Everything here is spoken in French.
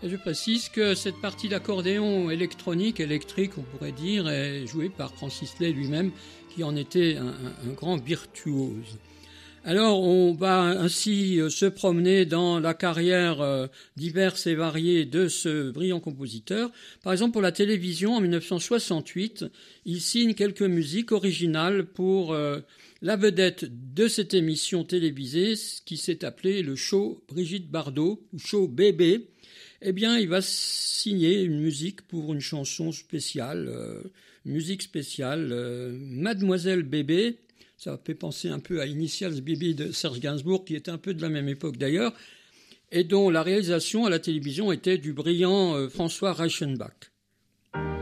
Et je précise que cette partie d'accordéon électrique, on pourrait dire, est jouée par Francis Lay lui-même, qui en était un grand virtuose. Alors, on va ainsi se promener dans la carrière diverse et variée de ce brillant compositeur. Par exemple, pour la télévision, en 1968, il signe quelques musiques originales pour la vedette de cette émission télévisée, qui s'est appelée le show Brigitte Bardot, ou show Bébé. Eh bien, il va signer une musique pour une chanson spéciale, Mademoiselle Bébé. Ça fait penser un peu à Initials Baby de Serge Gainsbourg, qui était un peu de la même époque d'ailleurs, et dont la réalisation à la télévision était du brillant François Reichenbach.